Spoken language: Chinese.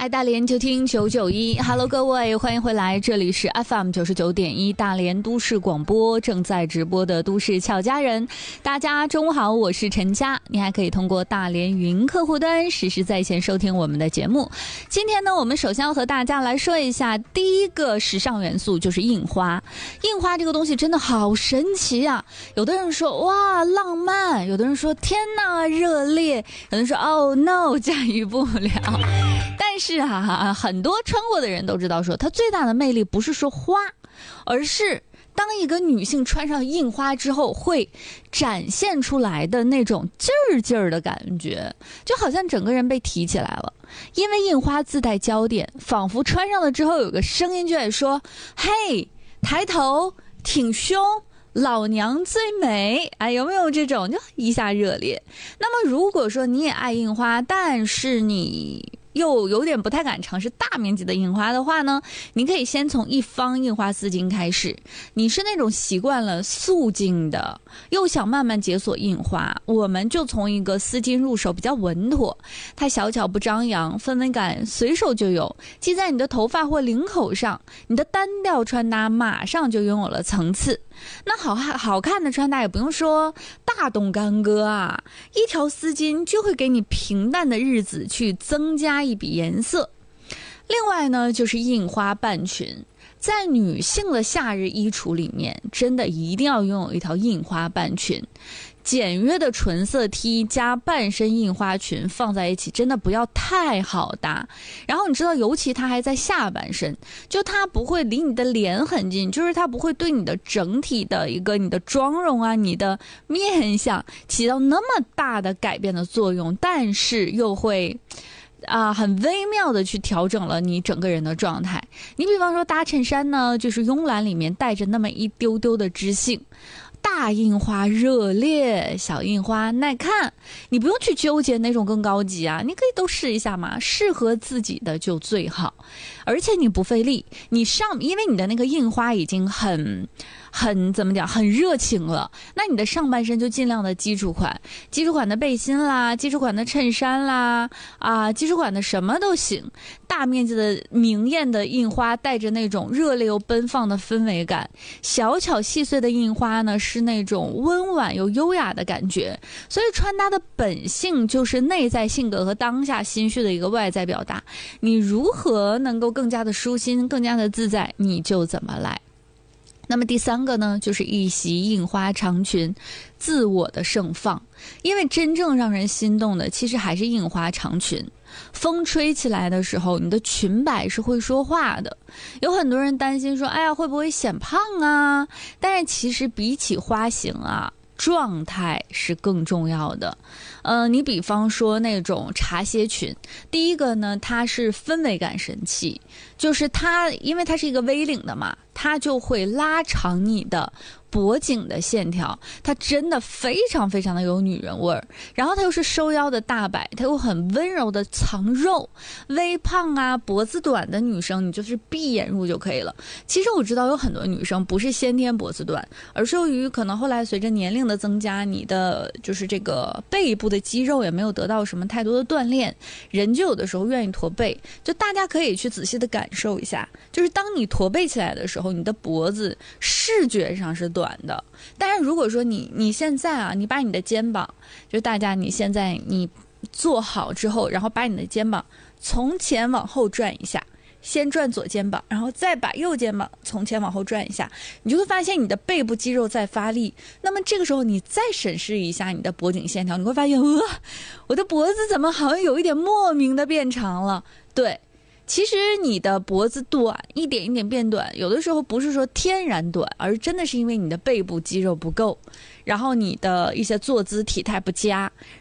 爱大连就听991 ，Hello 各位，欢迎回来，这里是 FM 99.1大连都市广播，正在直播的都市俏佳人。大家中午好，我是陈佳，你还可以通过大连云客户端实时在线收听我们的节目。今天呢，我们首先要和大家来说一下第一个时尚元素，就是印花。印花这个东西真的好神奇啊！有的人说哇浪漫，有的人说天哪热烈，有的人说oh no 驾驭不了。但是很多穿过的人都知道说，它最大的魅力不是说花，而是当一个女性穿上印花之后，会展现出来的那种劲儿的感觉，就好像整个人被提起来了。因为印花自带焦点，仿佛穿上了之后有个声音就在说，嘿，抬头挺胸，老娘最美。哎，有没有这种就一下热烈？那么如果说你也爱印花，但是你又有点不太敢尝试大面积的印花的话呢，你可以先从一方印花丝巾开始。你是那种习惯了素净的，又想慢慢解锁印花，我们就从一个丝巾入手，比较稳妥，它小巧不张扬，氛围感随手就有，系在你的头发或领口上，你的单调穿搭马上就拥有了层次。那好看的穿搭也不用说大动干戈啊，一条丝巾就会给你平淡的日子去增加一笔颜色。另外呢，就是印花半裙，在女性的夏日衣橱里面，真的一定要拥有一条印花半裙。简约的纯色 T 加半身印花裙放在一起，真的不要太好搭。然后你知道，尤其它还在下半身，就它不会离你的脸很近，就是它不会对你的整体的一个你的妆容啊、你的面相起到那么大的改变的作用，但是又会很微妙的去调整了你整个人的状态。你比方说搭衬衫呢，就是慵懒里面带着那么一丢丢的知性。大印花热烈，小印花耐看，你不用去纠结哪种更高级啊，你可以都试一下嘛，适合自己的就最好。而且你不费力，因为你的那个印花已经很怎么讲，很热情了，那你的上半身就尽量的基础款的背心啦，基础款的衬衫啦，基础款的什么都行。大面积的明艳的印花带着那种热烈又奔放的氛围感，小巧细碎的印花呢是那种温婉又优雅的感觉。所以穿搭的本性就是内在性格和当下心绪的一个外在表达，你如何能够更加的舒心，更加的自在，你就怎么来。那么第三个呢，就是一袭印花长裙，自我的盛放。因为真正让人心动的其实还是印花长裙，风吹起来的时候，你的裙摆是会说话的。有很多人担心说，哎呀，会不会显胖啊？但是其实比起花型啊，状态是更重要的。你比方说那种茶歇裙，第一个呢，它是氛围感神器，就是它因为它是一个 V 领的嘛，它就会拉长你的脖颈的线条，它真的非常非常的有女人味儿。然后它又是收腰的大摆，它又很温柔的藏肉。微胖啊脖子短的女生，你就是闭眼入就可以了。其实我知道有很多女生不是先天脖子短，而是由于可能后来随着年龄的增加，你的就是这个背部的肌肉也没有得到什么太多的锻炼，人就有的时候愿意驼背。就大家可以去仔细的感受一下，就是当你驼背起来的时候，你的脖子视觉上是短的。但是如果说你现在你把你的肩膀，就大家你现在你做好之后，然后把你的肩膀从前往后转一下，先转左肩膀，然后再把右肩膀从前往后转一下，你就会发现你的背部肌肉在发力。那么这个时候你再审视一下你的脖颈线条，你会发现我的脖子怎么好像有一点莫名的变长了。对，其实你的脖子短一点一点变短，有的时候不是说天然短，而真的是因为你的背部肌肉不够，然后你的一些坐姿体态不佳，